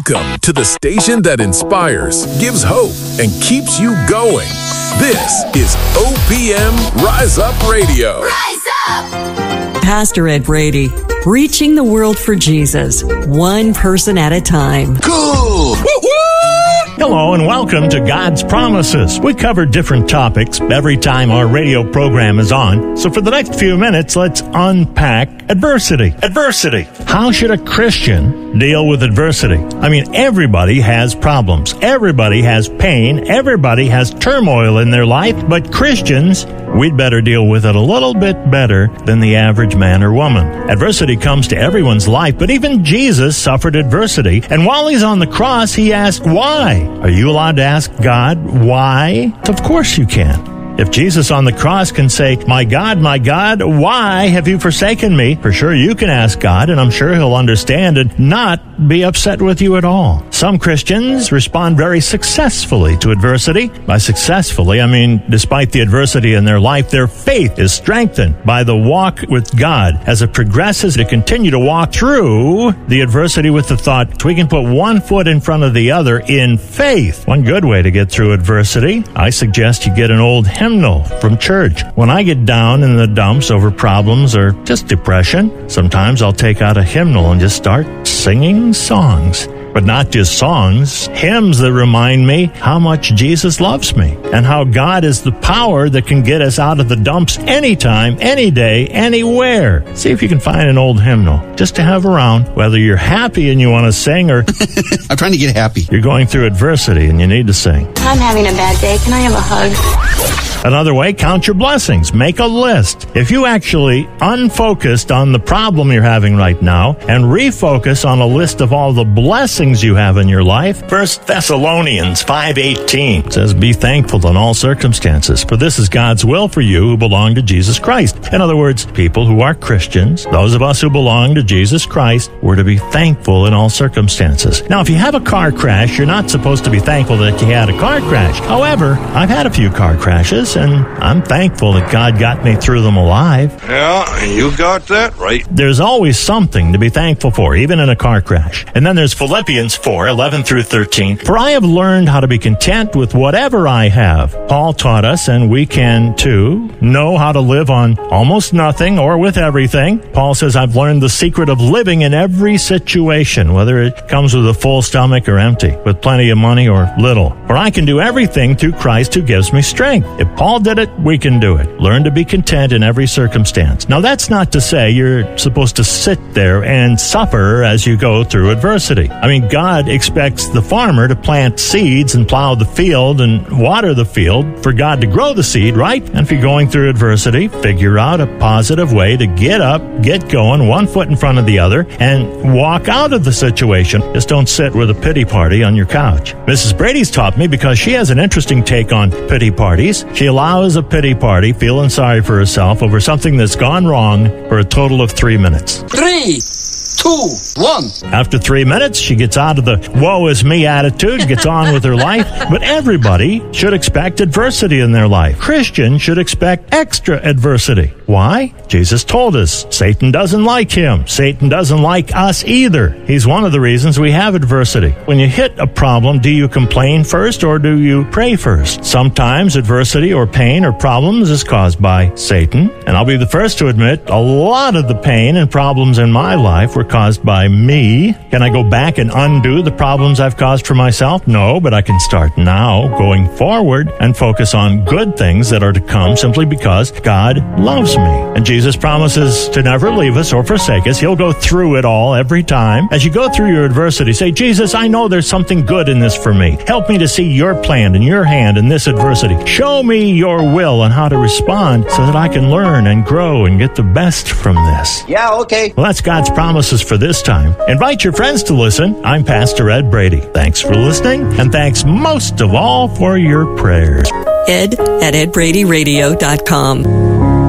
Welcome to the station that inspires, gives hope, and keeps you going. This is OPM Rise Up Radio. Rise up! Pastor Ed Brady, reaching the world for Jesus, one person at a time. Cool! Woo-hoo! Hello and welcome to God's Promises. We cover different topics every time our radio program is on. So for the next few minutes, let's unpack adversity. Adversity. How should a Christian deal with adversity? I mean, everybody has problems. Everybody has pain. Everybody has turmoil in their life. But Christians, we'd better deal with it a little bit better than the average man or woman. Adversity comes to everyone's life, but even Jesus suffered adversity. And while he's on the cross, he asked, why? Are you allowed to ask God why? Of course you can. If Jesus on the cross can say, my God, why have you forsaken me? For sure you can ask God, and I'm sure he'll understand and not be upset with you at all. Some Christians respond very successfully to adversity. By successfully, I mean despite the adversity in their life, their faith is strengthened by the walk with God. As it progresses, to continue to walk through the adversity with the thought, we can put one foot in front of the other in faith. One good way to get through adversity, I suggest you get an old hymnal from church. When I get down in the dumps over problems or just depression, sometimes I'll take out a hymnal and just start singing songs. But not just songs, hymns that remind me how much Jesus loves me and how God is the power that can get us out of the dumps anytime, any day, anywhere. See if you can find an old hymnal just to have around, whether you're happy and you want to sing or I'm trying to get happy. You're going through adversity and you need to sing. I'm having a bad day. Can I have a hug? Another way, count your blessings. Make a list. If you actually unfocused on the problem you're having right now and refocus on a list of all the blessings you have in your life, 1 Thessalonians 5:18 says, be thankful in all circumstances, for this is God's will for you who belong to Jesus Christ. In other words, people who are Christians, those of us who belong to Jesus Christ, we're to be thankful in all circumstances. Now, if you have a car crash, you're not supposed to be thankful that you had a car crash. However, I've had a few car crashes, and I'm thankful that God got me through them alive. Yeah, you got that right. There's always something to be thankful for, even in a car crash. And then there's Philippians 4:11 through 13. For I have learned how to be content with whatever I have. Paul taught us, and we can too, know how to live on almost nothing or with everything. Paul says, I've learned the secret of living in every situation, whether it comes with a full stomach or empty, with plenty of money or little. For I can do everything through Christ who gives me strength. If Paul did it, we can do it. Learn to be content in every circumstance. Now, that's not to say you're supposed to sit there and suffer as you go through adversity. I mean, God expects the farmer to plant seeds and plow the field and water the field for God to grow the seed, right? And if you're going through adversity, figure out a positive way to get up, get going, one foot in front of the other, and walk out of the situation. Just don't sit with a pity party on your couch. Mrs. Brady's taught me because she has an interesting take on pity parties. She allows a pity party, feeling sorry for herself over something that's gone wrong for a total of 3 minutes. 3, 2, 1. After 3 minutes, she gets out of the woe is me attitude, gets on with her life. But everybody should expect adversity in their life. Christians should expect extra adversity. Why? Jesus told us Satan doesn't like him. Satan doesn't like us either. He's one of the reasons we have adversity. When you hit a problem, do you complain first or do you pray first? Sometimes adversity or pain or problems is caused by Satan. And I'll be the first to admit a lot of the pain and problems in my life were caused by me. Can I go back and undo the problems I've caused for myself? No, but I can start now going forward and focus on good things that are to come simply because God loves me. And Jesus promises to never leave us or forsake us. He'll go through it all every time. As you go through your adversity, say, Jesus, I know there's something good in this for me. Help me to see your plan and your hand in this adversity. Show me your will and how to respond so that I can learn and grow and get the best from this. Yeah, okay. Well, that's God's promises for this time. Invite your friends to listen. I'm Pastor Ed Brady. Thanks for listening, and thanks most of all for your prayers. Ed at edbradyradio.com.